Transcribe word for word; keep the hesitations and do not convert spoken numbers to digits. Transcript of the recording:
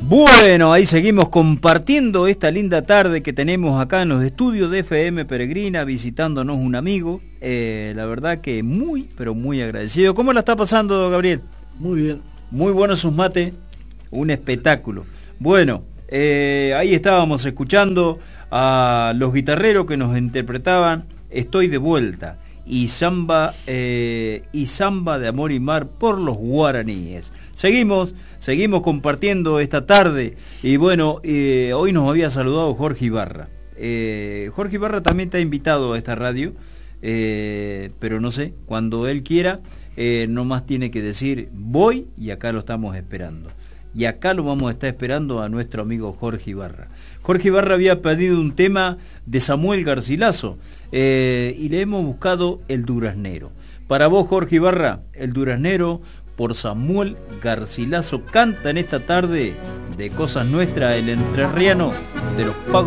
Bueno, ahí seguimos compartiendo esta linda tarde que tenemos acá en los estudios de F M Peregrina, visitándonos un amigo. Eh, la verdad que muy, pero muy agradecido. ¿Cómo la está pasando, Gabriel? Muy bien. Muy buenos sus mates, un espectáculo. Bueno, eh, ahí estábamos escuchando a los guitarreros que nos interpretaban Estoy de vuelta y samba eh, y samba de amor y mar por los guaraníes. Seguimos, seguimos compartiendo esta tarde y bueno, eh, hoy nos había saludado Jorge Ibarra. Eh, Jorge Ibarra también está invitado a esta radio, eh, pero no sé, cuando él quiera, eh, nomás tiene que decir voy y acá lo estamos esperando. Y acá lo vamos a estar esperando a nuestro amigo Jorge Ibarra. Jorge Ibarra había pedido un tema de Samuel Garcilaso eh, y le hemos buscado El Duraznero. Para vos, Jorge Ibarra, El Duraznero por Samuel Garcilaso canta en esta tarde de Cosas Nuestras, el entrerriano de los pagos.